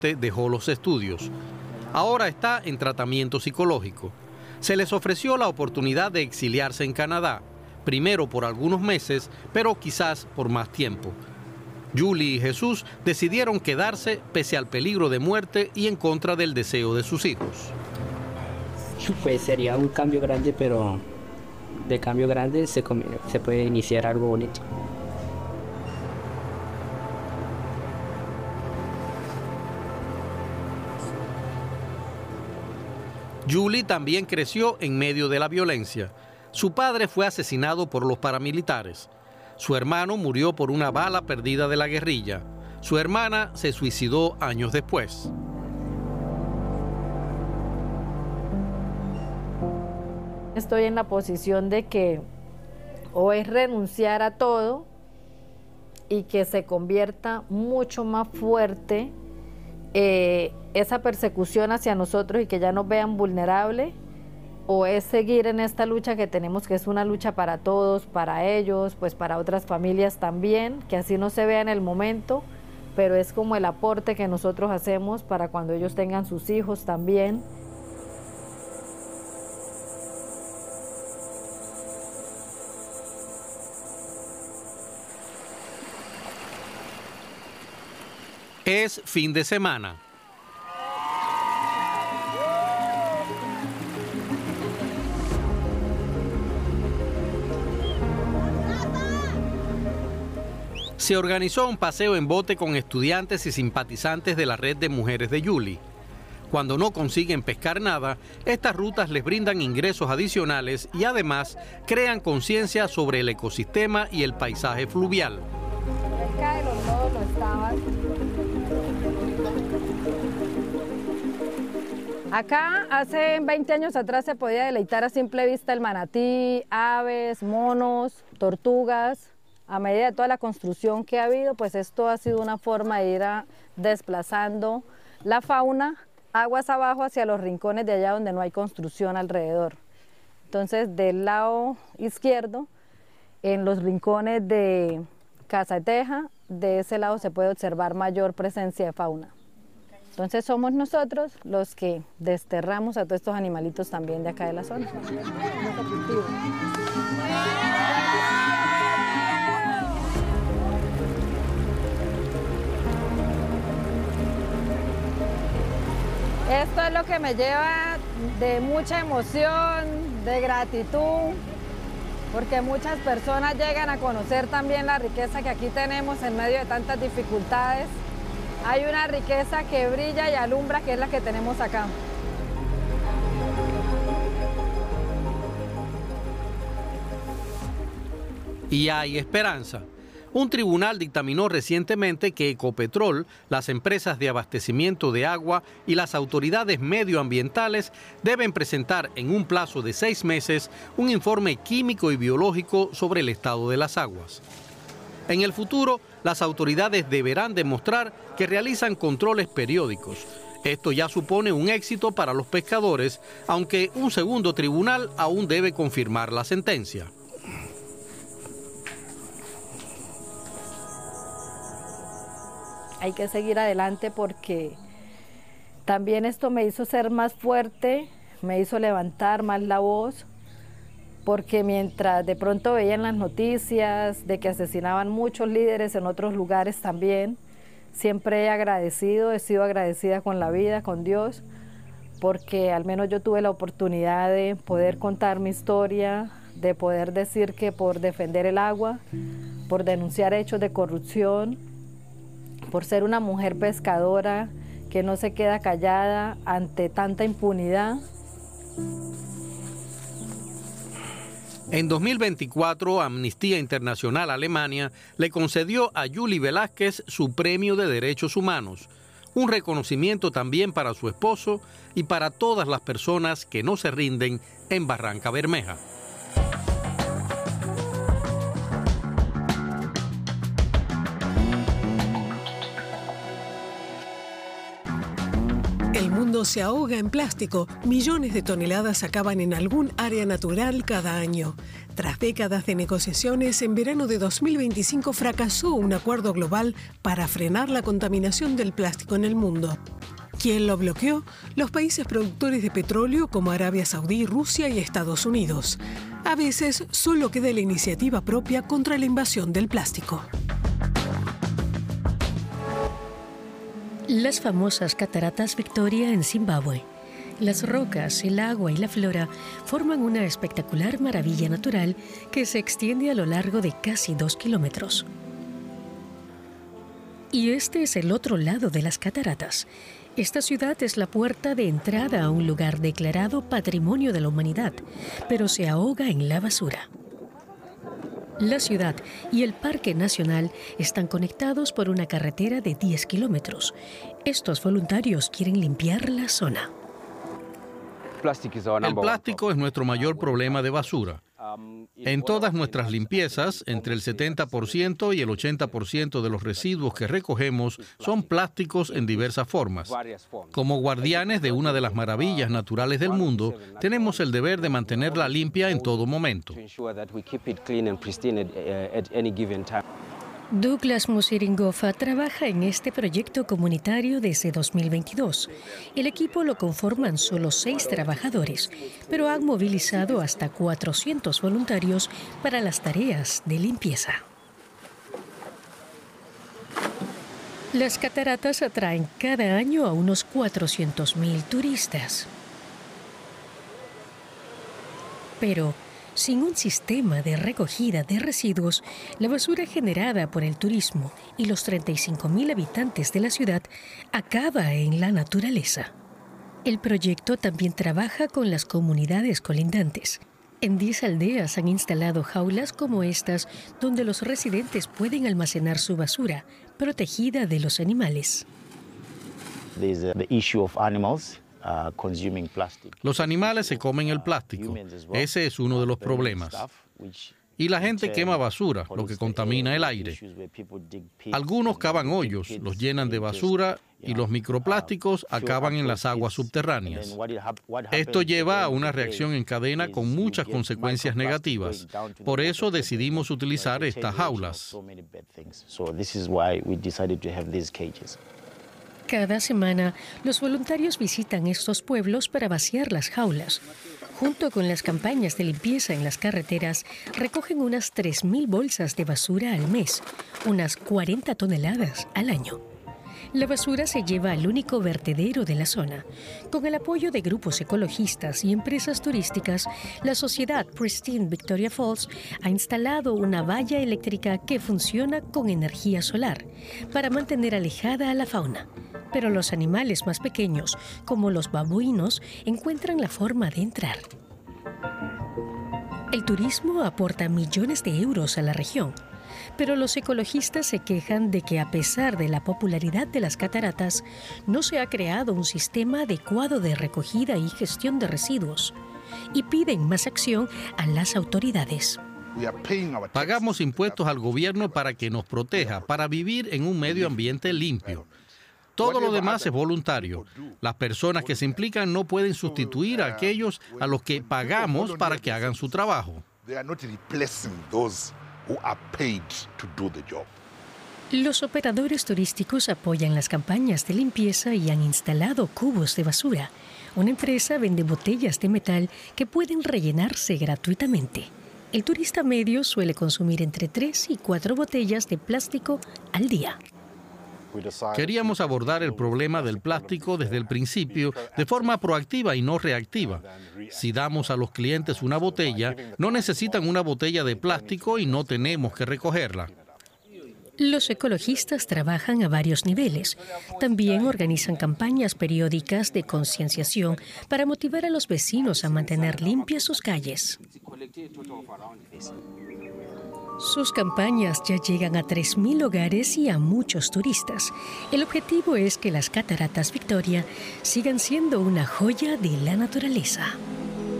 dejó los estudios. Ahora está en tratamiento psicológico. Se les ofreció la oportunidad de exiliarse en Canadá, primero por algunos meses, pero quizás por más tiempo. Julie y Jesús decidieron quedarse pese al peligro de muerte y en contra del deseo de sus hijos. Pues sería un cambio grande, pero de cambio grande se puede iniciar algo bonito. Julie también creció en medio de la violencia. Su padre fue asesinado por los paramilitares. Su hermano murió por una bala perdida de la guerrilla. Su hermana se suicidó años después. Estoy en la posición de que o es renunciar a todo y que se convierta mucho más fuerte esa persecución hacia nosotros y que ya nos vean vulnerables, o es seguir en esta lucha que tenemos, que es una lucha para todos, para ellos, pues para otras familias también, que así no se vea en el momento, pero es como el aporte que nosotros hacemos para cuando ellos tengan sus hijos también. Es fin de semana. Se organizó un paseo en bote con estudiantes y simpatizantes de la red de mujeres de Julie. Cuando no consiguen pescar nada, estas rutas les brindan ingresos adicionales y además crean conciencia sobre el ecosistema y el paisaje fluvial. Cerca de los nodos no estaban. Acá, hace 20 años atrás, se podía deleitar a simple vista el manatí, aves, monos, tortugas. A medida de toda la construcción que ha habido, pues esto ha sido una forma de ir desplazando la fauna aguas abajo hacia los rincones de allá donde no hay construcción alrededor. Entonces, del lado izquierdo, en los rincones de Casa de Teja, de ese lado se puede observar mayor presencia de fauna. Entonces somos nosotros los que desterramos a todos estos animalitos también de acá de la zona. Esto es lo que me lleva de mucha emoción, de gratitud, porque muchas personas llegan a conocer también la riqueza que aquí tenemos en medio de tantas dificultades. Hay una riqueza que brilla y alumbra, que es la que tenemos acá. Y hay esperanza. Un tribunal dictaminó recientemente que Ecopetrol, las empresas de abastecimiento de agua y las autoridades medioambientales deben presentar en un plazo de 6 meses un informe químico y biológico sobre el estado de las aguas. En el futuro, las autoridades deberán demostrar que realizan controles periódicos. Esto ya supone un éxito para los pescadores, aunque un segundo tribunal aún debe confirmar la sentencia. Hay que seguir adelante porque también esto me hizo ser más fuerte, me hizo levantar más la voz, porque mientras de pronto veían las noticias de que asesinaban muchos líderes en otros lugares también, siempre he sido agradecida con la vida, con Dios, porque al menos yo tuve la oportunidad de poder contar mi historia, de poder decir que por defender el agua, por denunciar hechos de corrupción, por ser una mujer pescadora que no se queda callada ante tanta impunidad. En 2024, Amnistía Internacional Alemania le concedió a Julie Velázquez su Premio de Derechos Humanos, un reconocimiento también para su esposo y para todas las personas que no se rinden en Barranca Bermeja. El mundo se ahoga en plástico. Millones de toneladas acaban en algún área natural cada año. Tras décadas de negociaciones, en verano de 2025 fracasó un acuerdo global para frenar la contaminación del plástico en el mundo. ¿Quién lo bloqueó? Los países productores de petróleo como Arabia Saudí, Rusia y Estados Unidos. A veces solo queda la iniciativa propia contra la invasión del plástico. Las famosas cataratas Victoria en Zimbabue. Las rocas, el agua y la flora forman una espectacular maravilla natural que se extiende a lo largo de casi 2 kilómetros. Y este es el otro lado de las cataratas. Esta ciudad es la puerta de entrada a un lugar declarado Patrimonio de la Humanidad, pero se ahoga en la basura. La ciudad y el Parque Nacional están conectados por una carretera de 10 kilómetros. Estos voluntarios quieren limpiar la zona. El plástico es nuestro mayor problema de basura. En todas nuestras limpiezas, entre el 70% y el 80% de los residuos que recogemos son plásticos en diversas formas. Como guardianes de una de las maravillas naturales del mundo, tenemos el deber de mantenerla limpia en todo momento. Douglas Musiringofa trabaja en este proyecto comunitario desde 2022. El equipo lo conforman solo 6 trabajadores, pero han movilizado hasta 400 voluntarios para las tareas de limpieza. Las cataratas atraen cada año a unos 400.000 turistas. Pero sin un sistema de recogida de residuos, la basura generada por el turismo y los 35.000 habitantes de la ciudad acaba en la naturaleza. El proyecto también trabaja con las comunidades colindantes. En 10 aldeas han instalado jaulas como estas, donde los residentes pueden almacenar su basura, protegida de los animales. Los animales se comen el plástico. Ese es uno de los problemas. Y la gente quema basura, lo que contamina el aire. Algunos cavan hoyos, los llenan de basura y los microplásticos acaban en las aguas subterráneas. Esto lleva a una reacción en cadena con muchas consecuencias negativas. Por eso decidimos utilizar estas jaulas. Cada semana, los voluntarios visitan estos pueblos para vaciar las jaulas. Junto con las campañas de limpieza en las carreteras, recogen unas 3.000 bolsas de basura al mes, unas 40 toneladas al año. La basura se lleva al único vertedero de la zona. Con el apoyo de grupos ecologistas y empresas turísticas, la sociedad Pristine Victoria Falls ha instalado una valla eléctrica que funciona con energía solar para mantener alejada a la fauna. Pero los animales más pequeños, como los babuinos, encuentran la forma de entrar. El turismo aporta millones de euros a la región, pero los ecologistas se quejan de que a pesar de la popularidad de las cataratas, no se ha creado un sistema adecuado de recogida y gestión de residuos, y piden más acción a las autoridades. Pagamos impuestos al gobierno para que nos proteja, para vivir en un medio ambiente limpio. Todo lo demás es voluntario. Las personas que se implican no pueden sustituir a aquellos a los que pagamos para que hagan su trabajo. Los operadores turísticos apoyan las campañas de limpieza y han instalado cubos de basura. Una empresa vende botellas de metal que pueden rellenarse gratuitamente. El turista medio suele consumir entre 3 y 4 botellas de plástico al día. Queríamos abordar el problema del plástico desde el principio de forma proactiva y no reactiva. Si damos a los clientes una botella, no necesitan una botella de plástico y no tenemos que recogerla. Los ecologistas trabajan a varios niveles. También organizan campañas periódicas de concienciación para motivar a los vecinos a mantener limpias sus calles. Sus campañas ya llegan a 3.000 hogares y a muchos turistas. El objetivo es que las cataratas Victoria sigan siendo una joya de la naturaleza.